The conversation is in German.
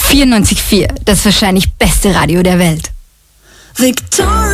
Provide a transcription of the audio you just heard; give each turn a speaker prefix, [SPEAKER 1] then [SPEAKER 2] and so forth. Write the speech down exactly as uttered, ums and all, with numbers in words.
[SPEAKER 1] vierundneunzig Komma vier, das wahrscheinlich beste Radio der Welt.
[SPEAKER 2] Victoria.